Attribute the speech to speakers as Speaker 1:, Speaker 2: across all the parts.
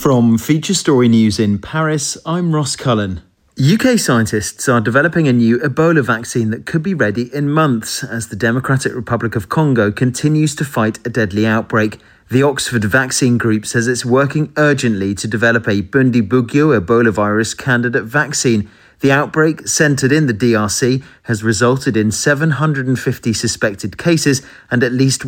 Speaker 1: From Feature Story News in Paris, I'm Ross Cullen. UK scientists are developing a new Ebola vaccine that could be ready in months as the Democratic Republic of Congo continues to fight a deadly outbreak. The Oxford Vaccine Group says it's working urgently to develop a Bundibugyo Ebola virus candidate vaccine. The outbreak, centred in the DRC, has resulted in 750 suspected cases and at least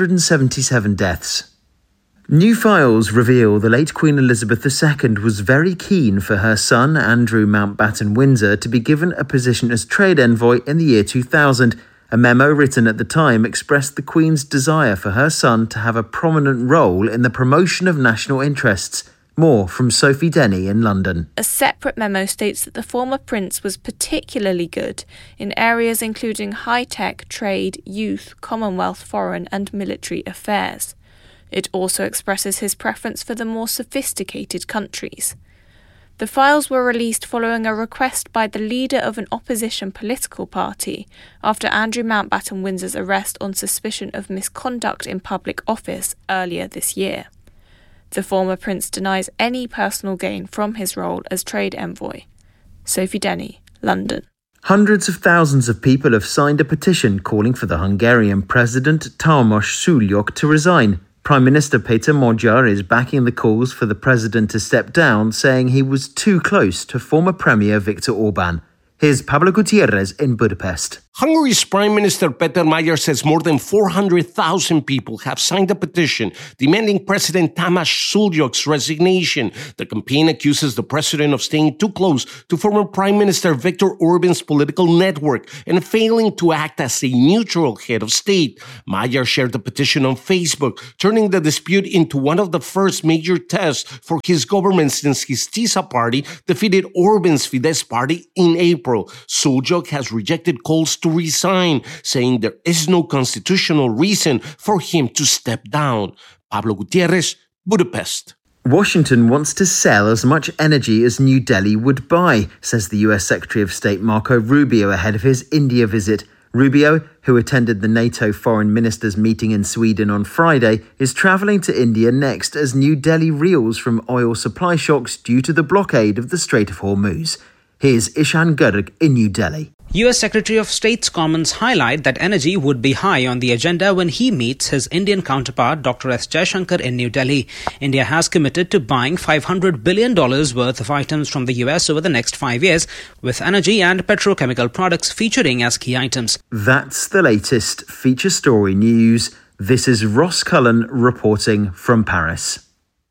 Speaker 1: 177 deaths. New files reveal the late Queen Elizabeth II was very keen for her son, Andrew Mountbatten-Windsor, to be given a position as trade envoy in the year 2000. A memo written at the time expressed the Queen's desire for her son to have a prominent role in the promotion of national interests. More from Sophie Denny in London.
Speaker 2: A separate memo states that the former prince was particularly good in areas including high-tech, trade, youth, Commonwealth, foreign and military affairs. It also expresses his preference for the more sophisticated countries. The files were released following a request by the leader of an opposition political party after Andrew Mountbatten-Windsor's arrest on suspicion of misconduct in public office earlier this year. The former prince denies any personal gain from his role as trade envoy. Sophie Denny, London.
Speaker 1: Hundreds of thousands of people have signed a petition calling for the Hungarian president Tamás Sulyok to resign. Prime Minister Péter Magyar is backing the calls for the president to step down, saying he was too close to former Premier Viktor Orbán. Here's Pablo Gutierrez in Budapest.
Speaker 3: Hungary's Prime Minister Péter Magyar says more than 400,000 people have signed a petition demanding President Tamás Sulyok's resignation. The campaign accuses the president of staying too close to former Prime Minister Viktor Orbán's political network and failing to act as a neutral head of state. Magyar shared the petition on Facebook, turning the dispute into one of the first major tests for his government since his TISA party defeated Orbán's Fidesz party in April. Sulyok has rejected calls to resign, saying there is no constitutional reason for him to step down. Pablo Gutierrez, Budapest.
Speaker 1: Washington wants to sell as much energy as New Delhi would buy, says the US Secretary of State Marco Rubio ahead of his India visit. Rubio, who attended the NATO foreign ministers' meeting in Sweden on Friday, is travelling to India next as New Delhi reels from oil supply shocks due to the blockade of the Strait of Hormuz. Here's Ishan Garg in New Delhi.
Speaker 4: US Secretary of State's comments highlight that energy would be high on the agenda when he meets his Indian counterpart Dr. S. Jaishankar in New Delhi. India has committed to buying $500 billion worth of items from the US over the next 5 years, with energy and petrochemical products featuring as key items.
Speaker 1: That's the latest Feature Story News. This is Ross Cullen reporting from Paris.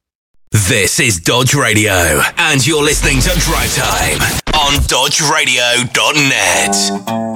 Speaker 5: This is Dodge Radio, and you're listening to Drive Time on dodgeradio.net.